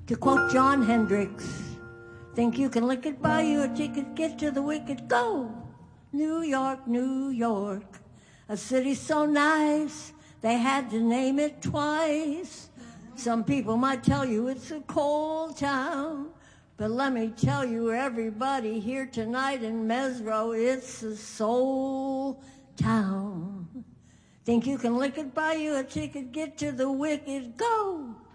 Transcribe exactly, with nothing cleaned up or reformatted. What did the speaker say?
To quote John Hendricks, think you can lick it, buy you a ticket, get to the wicket, go. New York, New York, a city so nice, they had to name it twice. Some people might tell you it's a cold town, but let me tell you, everybody here tonight in Mesro, it's a soul town. Think you can lick it, buy you a ticket, get to the wicket, go.